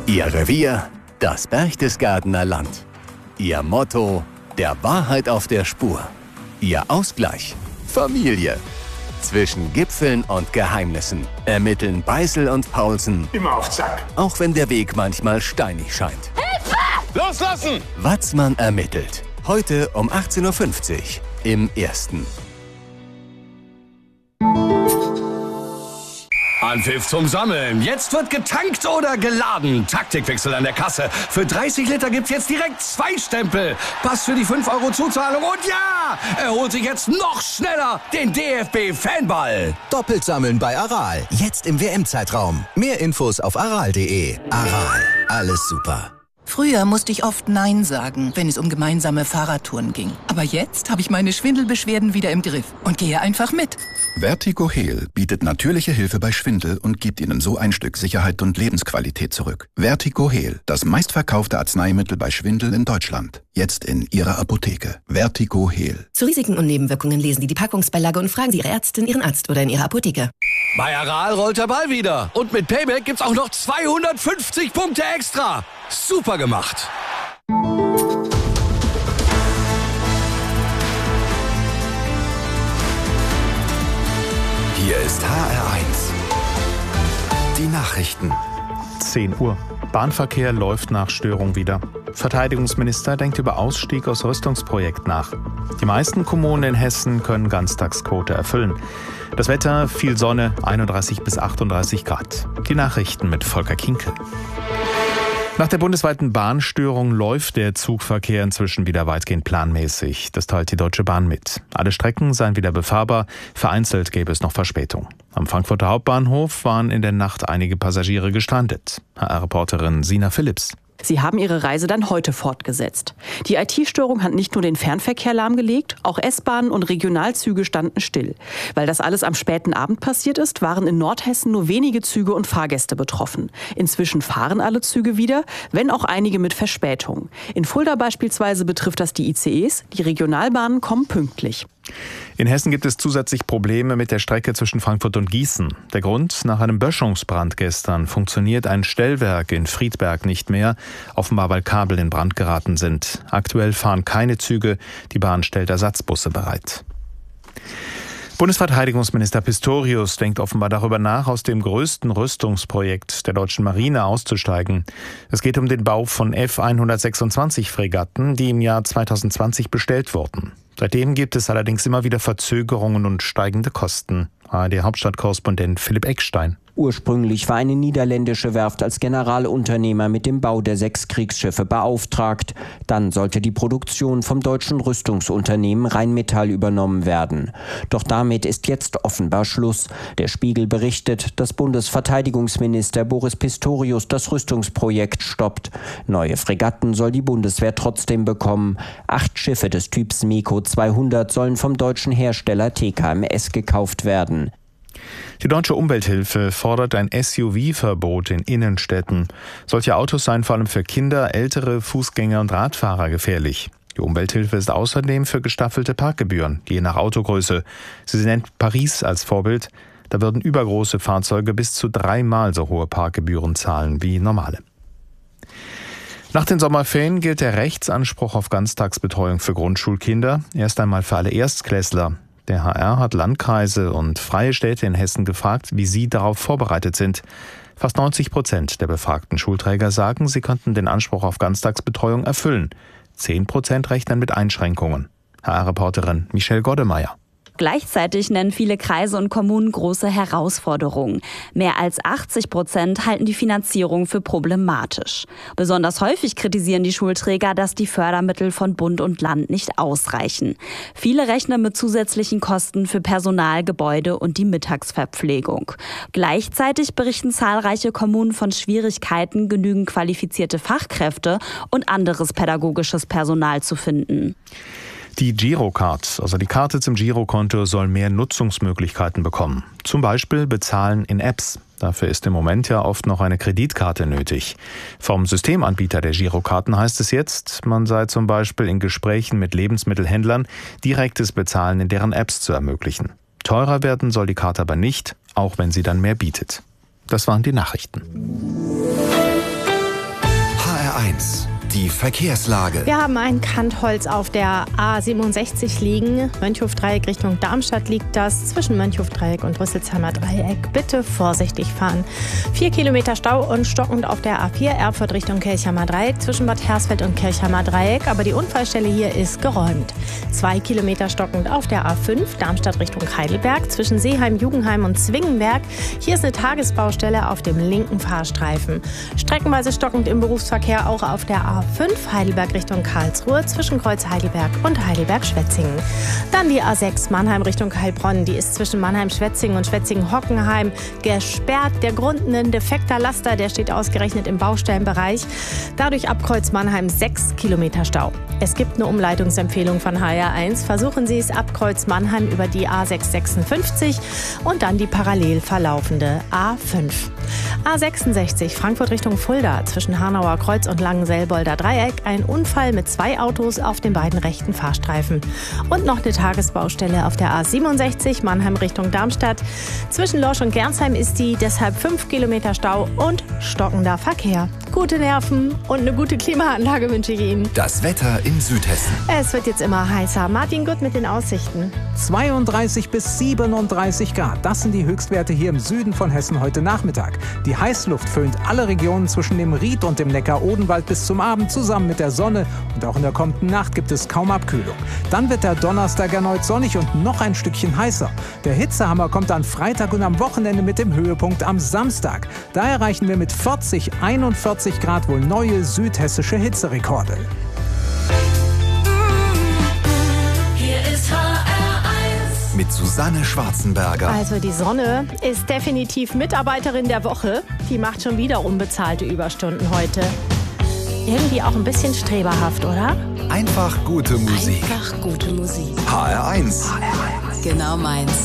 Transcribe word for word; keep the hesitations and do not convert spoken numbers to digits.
Ihr Revier, das Berchtesgadener Land. Ihr Motto, der Wahrheit auf der Spur. Ihr Ausgleich, Familie. Zwischen Gipfeln und Geheimnissen ermitteln Beißel und Paulsen immer auf Zack. Auch wenn der Weg manchmal steinig scheint. Hilfe! Loslassen! Watzmann ermittelt. Heute um achtzehn Uhr fünfzig im Ersten. Anpfiff zum Sammeln. Jetzt wird getankt oder geladen. Taktikwechsel an der Kasse. Für dreißig Liter gibt's jetzt direkt zwei Stempel. Pass für die fünf Euro Zuzahlung. Und ja, er holt sich jetzt noch schneller den D F B-Fanball. Doppelt sammeln bei Aral. Jetzt im W M-Zeitraum. Mehr Infos auf aral punkt de. Aral. Alles super. Früher musste ich oft Nein sagen, wenn es um gemeinsame Fahrradtouren ging. Aber jetzt habe ich meine Schwindelbeschwerden wieder im Griff und gehe einfach mit. Vertigo Heal bietet natürliche Hilfe bei Schwindel und gibt Ihnen so ein Stück Sicherheit und Lebensqualität zurück. Vertigo Heal, das meistverkaufte Arzneimittel bei Schwindel in Deutschland. Jetzt in Ihrer Apotheke. Vertigo Heal. Zu Risiken und Nebenwirkungen lesen Sie die Packungsbeilage und fragen Sie Ihre Ärztin, Ihren Arzt oder in Ihrer Apotheke. Bei Aral rollt der Ball wieder. Und mit Payback gibt's auch noch zweihundertfünfzig Punkte extra. Super gemacht. Hier ist H R eins. Die Nachrichten. zehn Uhr. Bahnverkehr läuft nach Störung wieder. Verteidigungsminister denkt über Ausstieg aus Rüstungsprojekt nach. Die meisten Kommunen in Hessen können Ganztagsquote erfüllen. Das Wetter, viel Sonne, einunddreißig bis achtunddreißig Grad. Die Nachrichten mit Volker Kinkel. Nach der bundesweiten Bahnstörung läuft der Zugverkehr inzwischen wieder weitgehend planmäßig. Das teilt die Deutsche Bahn mit. Alle Strecken seien wieder befahrbar, vereinzelt gäbe es noch Verspätung. Am Frankfurter Hauptbahnhof waren in der Nacht einige Passagiere gestrandet. H R-Reporterin Sina Philipps. Sie haben ihre Reise dann heute fortgesetzt. Die I T-Störung hat nicht nur den Fernverkehr lahmgelegt, auch S-Bahnen und Regionalzüge standen still. Weil das alles am späten Abend passiert ist, waren in Nordhessen nur wenige Züge und Fahrgäste betroffen. Inzwischen fahren alle Züge wieder, wenn auch einige mit Verspätung. In Fulda beispielsweise betrifft das die I C Es, die Regionalbahnen kommen pünktlich. In Hessen gibt es zusätzlich Probleme mit der Strecke zwischen Frankfurt und Gießen. Der Grund: Nach einem Böschungsbrand gestern funktioniert ein Stellwerk in Friedberg nicht mehr, offenbar weil Kabel in Brand geraten sind. Aktuell fahren keine Züge, die Bahn stellt Ersatzbusse bereit. Bundesverteidigungsminister Pistorius denkt offenbar darüber nach, aus dem größten Rüstungsprojekt der deutschen Marine auszusteigen. Es geht um den Bau von F hundertsechsundzwanzig Fregatten, die im Jahr zweitausendzwanzig bestellt wurden. Seitdem gibt es allerdings immer wieder Verzögerungen und steigende Kosten. A R D-Hauptstadtkorrespondent Philipp Eckstein. Ursprünglich war eine niederländische Werft als Generalunternehmer mit dem Bau der sechs Kriegsschiffe beauftragt. Dann sollte die Produktion vom deutschen Rüstungsunternehmen Rheinmetall übernommen werden. Doch damit ist jetzt offenbar Schluss. Der Spiegel berichtet, dass Bundesverteidigungsminister Boris Pistorius das Rüstungsprojekt stoppt. Neue Fregatten soll die Bundeswehr trotzdem bekommen. Acht Schiffe des Typs MEKO zweihundert sollen vom deutschen Hersteller T K M S gekauft werden. Die Deutsche Umwelthilfe fordert ein S U V-Verbot in Innenstädten. Solche Autos seien vor allem für Kinder, Ältere, Fußgänger und Radfahrer gefährlich. Die Umwelthilfe ist außerdem für gestaffelte Parkgebühren, je nach Autogröße. Sie nennt Paris als Vorbild. Da würden übergroße Fahrzeuge bis zu dreimal so hohe Parkgebühren zahlen wie normale. Nach den Sommerferien gilt der Rechtsanspruch auf Ganztagsbetreuung für Grundschulkinder, erst einmal für alle Erstklässler. Der H R hat Landkreise und freie Städte in Hessen gefragt, wie sie darauf vorbereitet sind. Fast neunzig Prozent der befragten Schulträger sagen, sie könnten den Anspruch auf Ganztagsbetreuung erfüllen. Zehn Prozent rechnen mit Einschränkungen. H R-Reporterin Michelle Goddemeyer. Gleichzeitig nennen viele Kreise und Kommunen große Herausforderungen. Mehr als achtzig Prozent halten die Finanzierung für problematisch. Besonders häufig kritisieren die Schulträger, dass die Fördermittel von Bund und Land nicht ausreichen. Viele rechnen mit zusätzlichen Kosten für Personal, Gebäude und die Mittagsverpflegung. Gleichzeitig berichten zahlreiche Kommunen von Schwierigkeiten, genügend qualifizierte Fachkräfte und anderes pädagogisches Personal zu finden. Die Girocard, also die Karte zum Girokonto, soll mehr Nutzungsmöglichkeiten bekommen. Zum Beispiel bezahlen in Apps. Dafür ist im Moment ja oft noch eine Kreditkarte nötig. Vom Systemanbieter der Girokarten heißt es jetzt, man sei zum Beispiel in Gesprächen mit Lebensmittelhändlern, direktes Bezahlen in deren Apps zu ermöglichen. Teurer werden soll die Karte aber nicht, auch wenn sie dann mehr bietet. Das waren die Nachrichten. eins. Die Verkehrslage. Wir haben ein Kantholz auf der A siebenundsechzig liegen. Mönchhof-Dreieck Richtung Darmstadt liegt das. Zwischen Mönchhof-Dreieck und Rüsselsheimer Dreieck. Bitte vorsichtig fahren. Vier Kilometer Stau und stockend auf der A vier Erfurt Richtung Kirchheimer Dreieck. Zwischen Bad Hersfeld und Kirchheimer Dreieck. Aber die Unfallstelle hier ist geräumt. Zwei Kilometer stockend auf der A fünf Darmstadt Richtung Heidelberg. Zwischen Seeheim, Jugendheim und Zwingenberg. Hier ist eine Tagesbaustelle auf dem linken Fahrstreifen. Streckenweise stockend im Berufsverkehr auch auf der A fünf Heidelberg Richtung Karlsruhe zwischen Kreuz Heidelberg und Heidelberg-Schwetzingen. Dann die A sechs Mannheim Richtung Heilbronn. Die ist zwischen Mannheim-Schwetzingen und Schwetzingen-Hockenheim gesperrt. Der Grund ein defekter Laster, der steht ausgerechnet im Baustellenbereich. Dadurch ab Kreuz Mannheim sechs Kilometer Stau. Es gibt eine Umleitungsempfehlung von H R eins. Versuchen Sie es ab Kreuz Mannheim über die A sechs sechsundfünfzig und dann die parallel verlaufende A fünf. A sechsundsechzig Frankfurt Richtung Fulda zwischen Hanauer Kreuz und Langenselbolder Dreieck. Ein Unfall mit zwei Autos auf den beiden rechten Fahrstreifen. Und noch eine Tagesbaustelle auf der A siebenundsechzig Mannheim Richtung Darmstadt. Zwischen Lorsch und Gernsheim ist die deshalb fünf Kilometer Stau und stockender Verkehr. Gute Nerven und eine gute Klimaanlage wünsche ich Ihnen. Das Wetter in Südhessen. Es wird jetzt immer heißer. Martin Gutt mit den Aussichten. zweiunddreißig bis siebenunddreißig Grad. Das sind die Höchstwerte hier im Süden von Hessen heute Nachmittag. Die Heißluft föhnt alle Regionen zwischen dem Ried und dem Neckar-Odenwald bis zum Abend zusammen mit der Sonne. Und auch in der kommenden Nacht gibt es kaum Abkühlung. Dann wird der Donnerstag erneut sonnig und noch ein Stückchen heißer. Der Hitzehammer kommt am Freitag und am Wochenende mit dem Höhepunkt am Samstag. Da erreichen wir mit vierzig, einundvierzig Grad wohl neue südhessische Hitzerekorde. Hier ist H R eins. Mit Susanne Schwarzenberger. Also die Sonne ist definitiv Mitarbeiterin der Woche. Die macht schon wieder unbezahlte Überstunden heute. Irgendwie auch ein bisschen streberhaft, oder? Einfach gute Musik. Einfach gute Musik. H R eins. Genau meins.